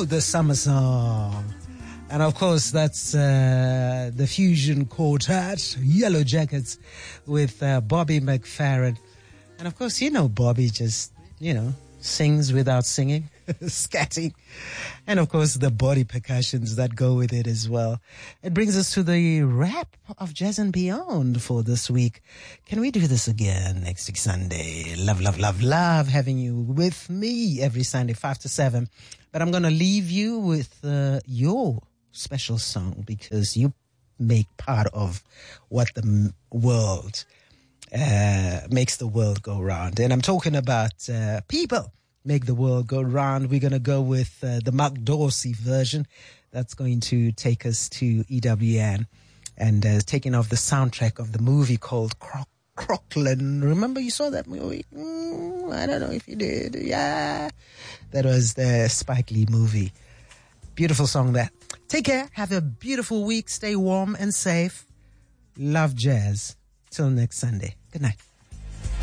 the summer song. And of course, that's the Fusion Quartet, Yellow Jackets, with Bobby McFerrin. And of course, Bobby just, sings without singing, scatting. And of course, the body percussions that go with it as well. It brings us to the wrap of Jazz and Beyond for this week. Can we do this again next week, Sunday? Love, love, love, love having you with me every Sunday, 5 to 7. But I'm going to leave you with your special song because you make part of what the world makes the world go round. And I'm talking about people make the world go round. We're going to go with the Mark Dorsey version. That's going to take us to EWN and taking off the soundtrack of the movie called Crocklin. Remember you saw that movie? I don't know if you did. Yeah. That was the Spike Lee movie. Beautiful song there. Take care. Have a beautiful week. Stay warm and safe. Love jazz. Till next Sunday. Good night.